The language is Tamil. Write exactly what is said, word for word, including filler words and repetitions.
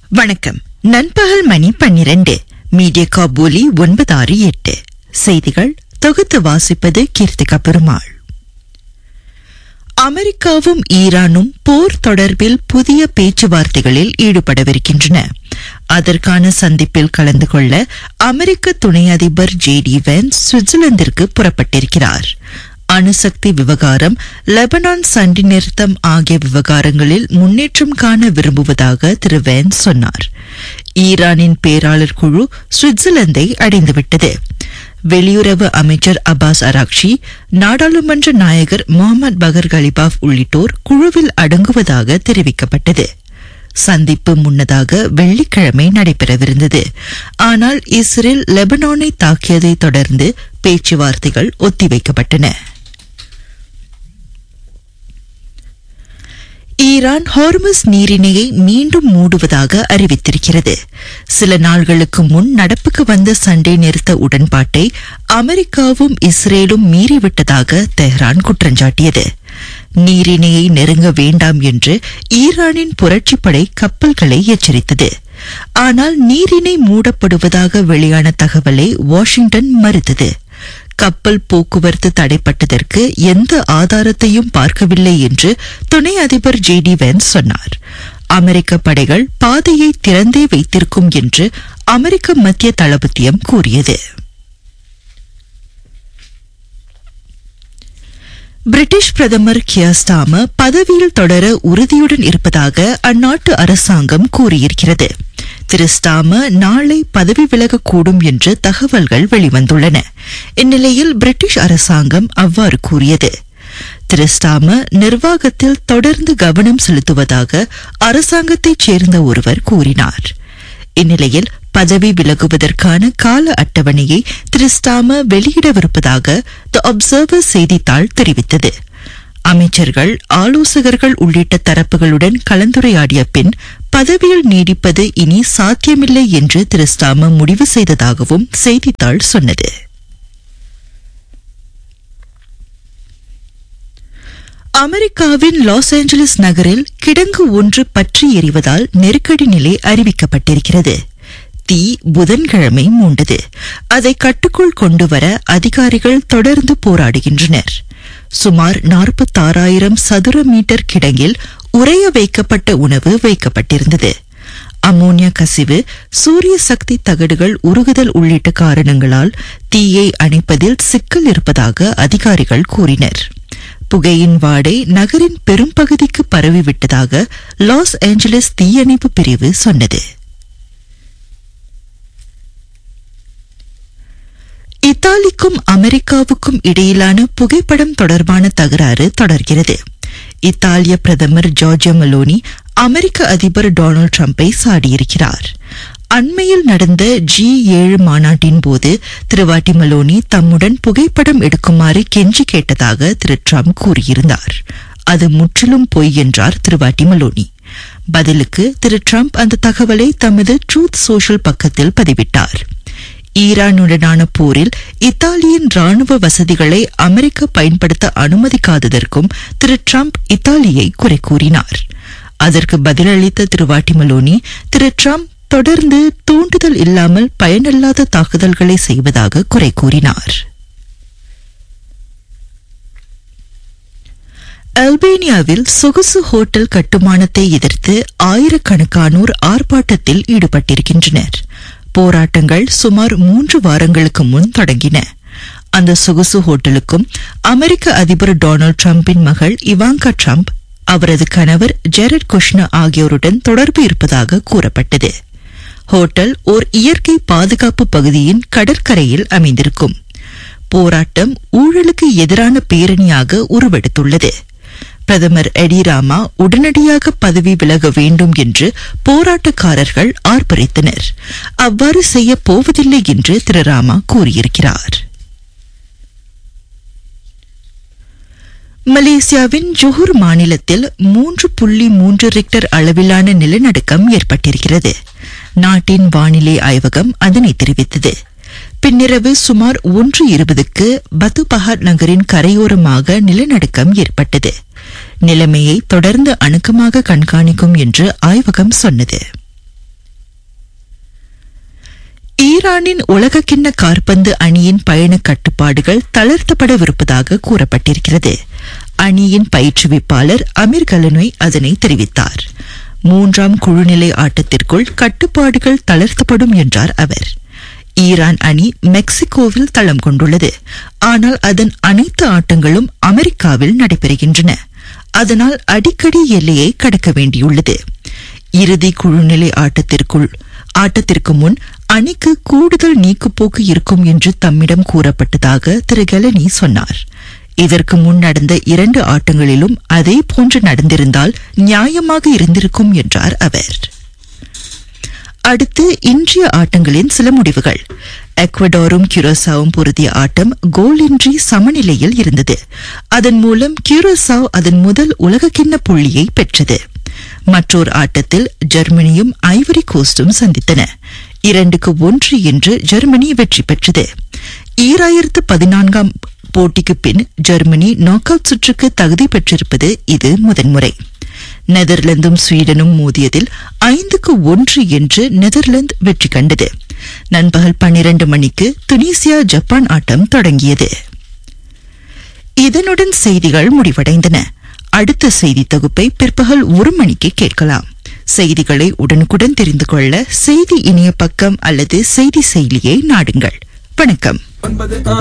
வணக்கம். நண்பகல் மணி பன்னிரண்டு. மீடியா காபூலி ஒன்பது ஆறு எட்டு. செய்திகள் தொகுத்து வாசிப்பது கீர்த்திகா பெருமாள். அமெரிக்காவும் ஈரானும் போர் தொடர்பில் புதிய பேச்சுவார்த்தைகளில் ஈடுபடவிருக்கின்றன. அதற்கான சந்திப்பில் கலந்து கொள்ள அமெரிக்க துணை அதிபர் ஜே டி வென்ஸ் சுவிட்சர்லாந்திற்கு புறப்பட்டிருக்கிறார். அணுசக்தி விவகாரம், லெபனான் சண்டை நிறுத்தம் ஆகிய விவகாரங்களில் முன்னேற்றம் காண விரும்புவதாக திரு வென்ஸ் சொன்னார். ஈரானின் பேராளர் குழு சுவிட்சர்லாந்தை அடைந்துவிட்டது. வெளியுறவு அமைச்சர் அப்பாஸ் அராக்ஷி, நாடாளுமன்ற நாயகர் முகமது பகர் கலிபாஃப் உள்ளிட்டோர் குழுவில் அடங்குவதாக தெரிவிக்கப்பட்டது. சந்திப்பு முன்னதாக வெள்ளிக்கிழமை நடைபெறவிருந்தது. ஆனால் இஸ்ரேல் லெபனானை தாக்கியதை தொடர்ந்து பேச்சுவார்த்தைகள் ஒத்திவைக்கப்பட்டன. ஈரான் ஹார்முஸ் நீரிணையை மீண்டும் மூடுவதாக அறிவித்திருக்கிறது. சில நாள்களுக்கு முன் நடப்புக்கு வந்த சண்டை நிறுத்த உடன்பாட்டை அமெரிக்காவும் இஸ்ரேலும் மீறிவிட்டதாக தெஹ்ரான் குற்றஞ்சாட்டியது. நீரிணையை நெருங்க வேண்டாம் என்று ஈரானின் புரட்சிப்படை கப்பல்களை எச்சரித்தது. ஆனால் நீரிணை மூடப்படுவதாக வெளியான தகவலை வாஷிங்டன் மறுத்தது. கப்பல் போக்குவரத்து தடைப்பட்டதற்கு எந்த ஆதாரத்தையும் பார்க்கவில்லை என்று துணை அதிபர் ஜே டி வென்ஸ் சொன்னார். அமெரிக்க படைகள் பாதையை திறந்தே வைத்திருக்கும் என்று அமெரிக்க மத்திய தளபதியம் கூறியது. பிரிட்டிஷ் பிரதமர் கியர் ஸ்டார்மர் பதவியில் தொடர உறுதியுடன் இருப்பதாக அந்நாட்டு அரசாங்கம் கூறியிருக்கிறது. திரு ஸ்டார்மர் நாளை பதவி விலகக்கூடும் என்று தகவல்கள் வெளிவந்துள்ளன. இந்நிலையில் பிரிட்டிஷ் அரசாங்கம் அவ்வாறு கூறியது. திரு ஸ்டார்மர் நிர்வாகத்தில் தொடர்ந்து கவனம் செலுத்துவதாக அரசாங்கத்தைச் சேர்ந்த ஒருவர் கூறினார். இந்நிலையில் பதவி விலகுவதற்கான கால அட்டவணையை திரு ஸ்டார்மர் வெளியிடவிருப்பதாக தி அப்சர்வர் செய்தித்தாள் தெரிவித்தது. அமைச்சர்கள், ஆலோசகர்கள் உள்ளிட்ட தரப்புகளுடன் கலந்துரையாடிய பின் பதவியில் நீடிப்பது இனி சாத்தியமில்லை என்று திரு ஸ்டார்மர் முடிவு செய்ததாகவும் செய்தித்தாள் சொன்னது. அமெரிக்காவின் லாஸ் ஏஞ்சலிஸ் நகரில் கிடங்கு ஒன்று பற்றி எரிவதால் நெருக்கடி நிலை அறிவிக்கப்பட்டிருக்கிறது. தீ புதன்கிழமை மூண்டது. அதை கட்டுக்குள் கொண்டுவர அதிகாரிகள் தொடர்ந்து போராடுகின்றனர். சுமார் நாற்பத்தாறாயிரம் சதுர மீட்டர் கிடங்கில் உறைய வைக்கப்பட்ட உணவு வைக்கப்பட்டிருந்தது. அமோனியா கசிவு, சூரிய சக்தி தகடுகள் உருகுதல் உள்ளிட்ட காரணங்களால் தீயை அணைப்பதில் சிக்கல் இருப்பதாக அதிகாரிகள் கூறினர். புகையின் வாடை நகரின் பெரும்பகுதிக்கு பரவிவிட்டதாக லாஸ் ஏஞ்சலிஸ் தீயணைப்பு பிரிவு சொன்னது. இத்தாலிக்கும் அமெரிக்காவுக்கும் இடையிலான புகைப்படம் தொடர்பான தகராறு தொடர்கிறது. இத்தாலிய பிரதமர் ஜார்ஜியா மெலோனி அமெரிக்க அதிபர் டொனால்டு டிரம்பை சாடியிருக்கிறார். அண்மையில் நடந்த ஜி ஏழு மாநாட்டின் போது திரு மெலோனி தம்முடன் புகைப்படம் எடுக்குமாறு கெஞ்சி கேட்டதாக திரு டிரம்ப் கூறியிருந்தார். அது முற்றிலும் பொய் என்றார் திரு மெலோனி. பதிலுக்கு திரு டிரம்ப் அந்த தகவலை தமது ட்ரூத் சோஷியல் பக்கத்தில் பதிவிட்டார். ஈரானுடனான போரில் இத்தாலியின் ராணுவ வசதிகளை அமெரிக்கா பயன்படுத்த அனுமதிக்காததற்கும் திரு டிரம்ப் இத்தாலியை குறை கூறினார். அதற்கு பதிலளித்த திரு மெலோனி, திரு டிரம்ப் தொடர்ந்து தூண்டுதல் இல்லாமல் பயனில்லாத தாக்குதல்களை செய்வதாக குறை கூறினார். அல்பேனியாவில் சொகுசு ஹோட்டல் கட்டுமானத்தை எதிர்த்து ஆயிரக்கணக்கானோர் ஆர்ப்பாட்டத்தில் ஈடுபட்டிருக்கின்றனர். போராட்டங்கள் சுமார் மூன்று வாரங்களுக்கு முன் தொடங்கின. அந்த சொகுசு ஹோட்டலுக்கும் அமெரிக்க அதிபர் டொனால்டு டிரம்பின் மகள் இவாங்கா டிரம்ப், அவரது கணவர் ஜெரட் குஷ்னர் ஆகியோருடன் தொடர்பு இருப்பதாக கூறப்பட்டது. ஹோட்டல் ஓர் இயற்கை பாதுகாப்பு பகுதியின் கடற்கரையில் அமைந்திருக்கும். போராட்டம் ஊழலுக்கு எதிரான பேரணியாக உருவெடுத்துள்ளது. பிரதமர் எடி ராமா உடனடியாக பதவி விலக வேண்டும் என்று போராட்டக்காரர்கள் ஆர்ப்பரித்தனர். அவ்வாறு செய்ய போவதில்லை என்று திரு ராமா கூறியிருக்கிறார். மலேசியாவின் ஜொஹூர் மாநிலத்தில் மூன்று புள்ளி மூன்று ரிக்டர் அளவிலான நிலநடுக்கம் ஏற்பட்டிருக்கிறது. நாட்டின் வானிலை ஆய்வகம் அதனை தெரிவித்தது. பின்னிரவு சுமார் ஒன்று இருபதுக்கு பத்து பஹாட் நகரின் கரையோரமாக நிலநடுக்கம் ஏற்பட்டது. நிலைமையை தொடர்ந்து அணுக்கமாக கண்காணிக்கும் என்று ஆய்வகம் சொன்னது. ஈரானின் உலகக்கிண்ண காற்பந்து அணியின் பயண கட்டுப்பாடுகள் தளர்த்தப்படவிருப்பதாக கூறப்பட்டிருக்கிறது. அணியின் பயிற்றுவிப்பாளர் அமீர் கலனோய் அதனை தெரிவித்தார். மூன்றாம் குழுநிலை ஆட்டத்திற்குள் கட்டுப்பாடுகள் தளர்த்தப்படும் என்றார் அவர். ஈரான் அணி மெக்சிகோவில் தளம் கொண்டுள்ளது. ஆனால் அதன் அனைத்து ஆட்டங்களும் அமெரிக்காவில் நடைபெறுகின்றன. அதனால் அடிக்கடி எல்லையை கடக்க வேண்டியுள்ளது. இறுதி குழுநிலை ஆட்டத்திற்குள் ஆட்டத்திற்கு முன் அணிக்கு கூடுதல் நீக்குப்போக்கு இருக்கும் என்று தம்மிடம் கூறப்பட்டதாக திரு கெலனி சொன்னார். இதற்கு முன் நடந்த இரண்டு ஆட்டங்களிலும் அதே போன்று நடந்திருந்தால் நியாயமாக இருந்திருக்கும் என்றார் அவர். அடுத்து இன்றைய ஆட்டங்களின் சில முடிவுகள். எக்வடாரும் கியூரசாவும் பொருதிய ஆட்டம் கோலின்றி சமநிலையில் இருந்தது. அதன் மூலம் கியூரசாவ் அதன் முதல் உலகக்கிண்ண புள்ளியை பெற்றது. மற்றொரு ஆட்டத்தில் ஜெர்மனியும் ஐவரி கோஸ்டும் சந்தித்தன. இரண்டுக்கு ஒன்று என்று ஜெர்மனி வெற்றி பெற்றது. ஈராயிரத்து பதினான்காம் போட்டிக்கு பின் ஜெர்மனி நாக் அவுட் சுற்றுக்கு தகுதி பெற்றிருப்பது இது முதன்முறை. நெதர்லாந்தும் ஸ்வீடனும் மோதியதில் ஐந்துக்கு ஒன்று என்று நெதர்லாந்து வெற்றி கண்டது. நண்பகல் பன்னிரண்டு மணிக்கு துனிசியா ஜப்பான் ஆட்டம் தொடங்கியது. இதனுடன் செய்திகள் முடிவடைந்தன. அடுத்த செய்தி தொகுப்பை பிற்பகல் ஒரு மணிக்கு கேட்கலாம். செய்திகளை உடனுக்குடன் தெரிந்து கொள்ள செய்தி இணைய பக்கம் அல்லது செய்தி செயலியை நாடுங்கள். வணக்கம்.